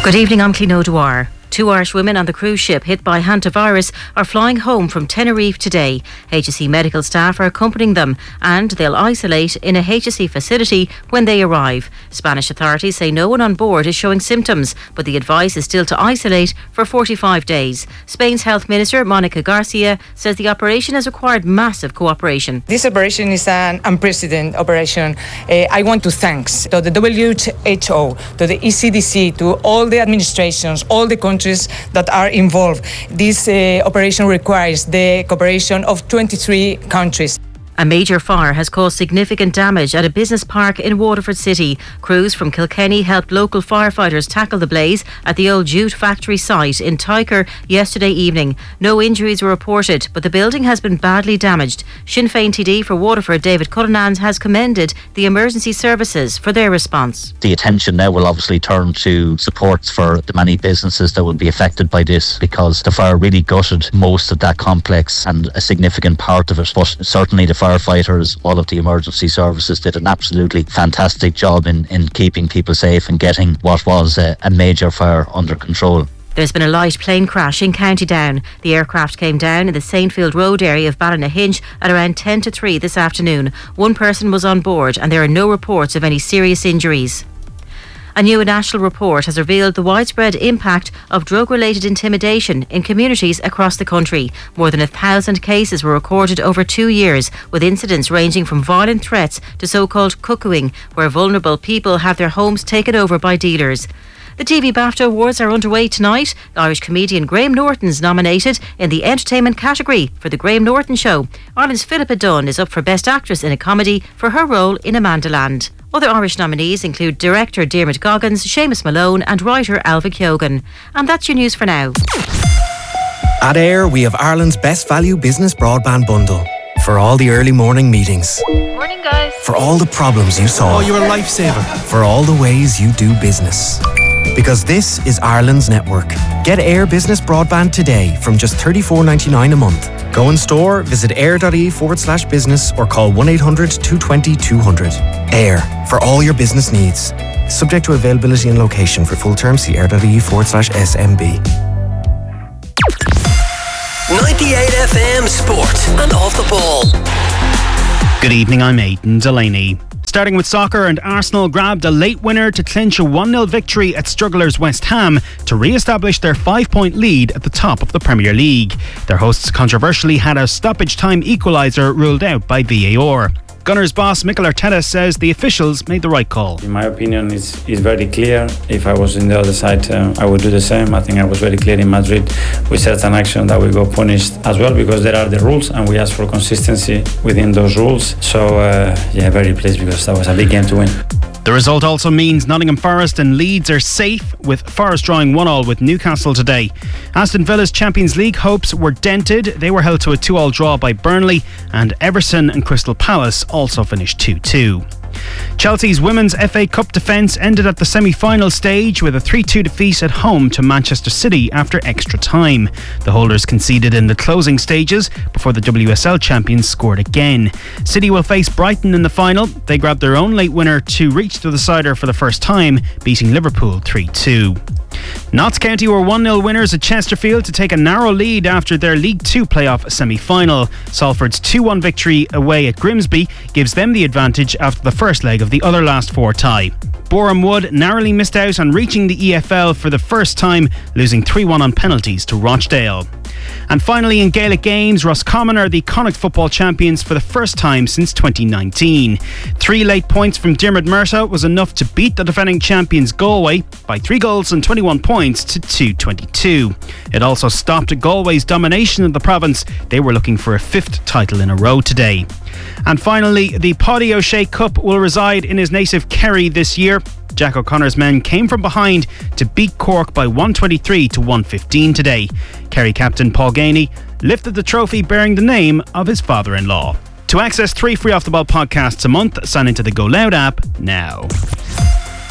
Good evening, I'm Clín O'Dwyer. 2 Irish women on the cruise ship hit by hantavirus are flying home from Tenerife today. HSE medical staff are accompanying them and they'll isolate in a HSE facility when they arrive. Spanish authorities say no one on board is showing symptoms, but the advice is still to isolate for 45 days. Spain's Health Minister, Mónica García, says the operation has required massive cooperation. This operation is an unprecedented operation. I want to thank to the WHO, to the ECDC, to all the administrations, all the countries that are involved. This operation requires the cooperation of 23 countries. A major fire has caused significant damage at a business park in Waterford City. Crews from Kilkenny helped local firefighters tackle the blaze at the old jute factory site in Tyker yesterday evening. No injuries were reported, but the building has been badly damaged. Sinn Féin TD for Waterford, David Cullinan, has commended the emergency services for their response. The attention now will obviously turn to supports for the many businesses that will be affected by this, because the fire really gutted most of that complex and a significant part of it. But certainly the firefighters, all of the emergency services did an absolutely fantastic job in keeping people safe and getting what was a major fire under control. There's been a light plane crash in County Down. The aircraft came down in the Saintfield Road area of Ballynahinch at around 10 to 3 this afternoon. One person was on board and there are no reports of any serious injuries. A new national report has revealed the widespread impact of drug-related intimidation in communities across the country. More than 1,000 cases were recorded over 2 years, with incidents ranging from violent threats to so-called cuckooing, where vulnerable people have their homes taken over by dealers. The TV BAFTA Awards are underway tonight. Irish comedian Graham Norton's nominated in the entertainment category for The Graham Norton Show. Ireland's Philippa Dunn is up for Best Actress in a Comedy for her role in Amandaland. Other Irish nominees include director Dermot Goggins, Seamus Malone and writer Alva Keoghan. And that's your news for now. At AIR, we have Ireland's best value business broadband bundle. For all the early morning meetings. Morning, guys. For all the problems you solve. Oh, you're a lifesaver. For all the ways you do business. Because this is Ireland's network. Get AIR Business Broadband today from just $34.99 a month. Go in store, visit air.ie/business or call 1-800-220-200. AIR, for all your business needs. Subject to availability and location. For full terms, see air.ie/SMB. 98 FM Sport and Off the Ball. Good evening, I'm Aidan Delaney. Starting with soccer, and Arsenal grabbed a late winner to clinch a 1-0 victory at strugglers West Ham to re-establish their 5-point lead at the top of the Premier League. Their hosts controversially had a stoppage time equaliser ruled out by VAR. Gunners boss Mikel Arteta says the officials made the right call. In my opinion, it's very clear. If I was in the other side, I would do the same. I think I was very clear in Madrid. We set an action that we got punished as well, because there are the rules and we ask for consistency within those rules. So, very pleased, because that was a big game to win. The result also means Nottingham Forest and Leeds are safe, with Forest drawing 1-1 with Newcastle today. Aston Villa's Champions League hopes were dented. They were held to a 2-2 draw by Burnley, and Everton and Crystal Palace also finished 2-2. Chelsea's Women's FA Cup defence ended at the semi-final stage with a 3-2 defeat at home to Manchester City after extra time. The holders conceded in the closing stages before the WSL champions scored again. City will face Brighton in the final. They grabbed their own late winner to reach the decider for the first time, beating Liverpool 3-2. Notts County were 1-0 winners at Chesterfield to take a narrow lead after their League 2 playoff semi-final. Salford's 2-1 victory away at Grimsby gives them the advantage after the first leg of the other last four tie. Boreham Wood narrowly missed out on reaching the EFL for the first time, losing 3-1 on penalties to Rochdale. And finally, in Gaelic games, Roscommon are the Connacht football champions for the first time since 2019. 3 late points from Diarmuid Murtagh was enough to beat the defending champions Galway by 3 goals and 21 points to 222. It also stopped Galway's domination of the province. They were looking for a 5th title in a row today. And finally, the Paddy O'Shea Cup will reside in his native Kerry this year. Jack O'Connor's men came from behind to beat Cork by 123 to 115 today. Kerry captain Paul Ganey lifted the trophy bearing the name of his father-in-law. To access 3 free Off the Ball podcasts a month, sign into the Go Loud app now.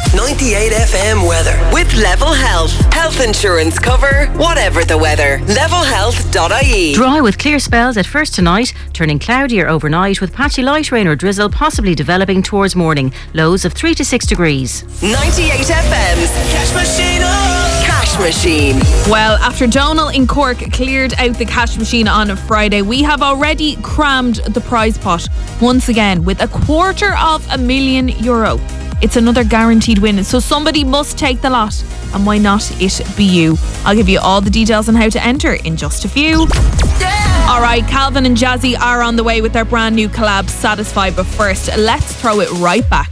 98 FM weather. With Level Health. Health insurance cover, whatever the weather. Levelhealth.ie. Dry with clear spells at first tonight, turning cloudier overnight with patchy light rain or drizzle possibly developing towards morning. Lows of 3 to 6 degrees. 98 FM's Cash Machine. Cash Machine. Well, after Donal in Cork cleared out the cash machine on a Friday, we have already crammed the prize pot once again with €250,000. It's another guaranteed win, so somebody must take the lot. And why not it be you? I'll give you all the details on how to enter in just a few. Alright, Calvin and Jazzy are on the way with their brand new collab, Satisfied. But first, let's throw it right back